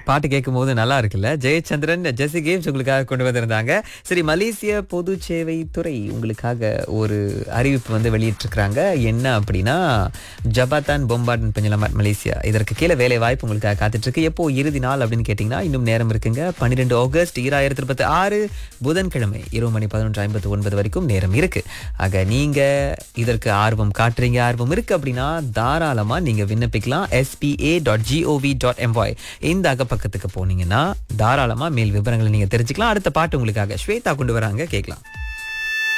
பாட்டு கேட்கும்போது நல்லா இருக்குல்ல. ஜெயச்சந்திரன், ஜெசி கேவ்ஸ் உங்களுக்காக கொண்டு வந்திருந்தாங்க. சரி, மலேசிய பொது சேவை துறை உங்களுக்காக ஒரு அறிவிப்பு வந்து வெளியிட்டிருக்கிறாங்க. என்ன அப்படின்னா, ஜபாத்தான் பொம்பார்டன் பெஞ்சலமாட் மலேசியா இதற்கு கீழே வேலை வாய்ப்பு உங்களுக்காக காத்துட்டு இருக்கு. எப்போ இறுதி நாள் அப்படின்னு கேட்டிங்கன்னா, இன்னும் நேரம் இருக்குங்க. 12 ஆகஸ்ட் 2026 புதன்கிழமை இரவு மணி 11:59 வரைக்கும் நேரம் இருக்கு. ஆக நீங்க இதற்கு ஆர்வம் காட்டுறீங்க, ஆர்வம் இருக்கு அப்படின்னா தாராளமா நீங்க விண்ணப்பிக்கலாம். spa.gov.my இந்த அகப்பக்கத்துக்கு போனீங்கன்னா தாராளமா மேல் விவரங்களை நீங்க தெரிஞ்சுக்கலாம். அடுத்த பாட்டு உங்களுக்காக ஸ்வேதா கொண்டு வராங்க, கேட்கலாம்.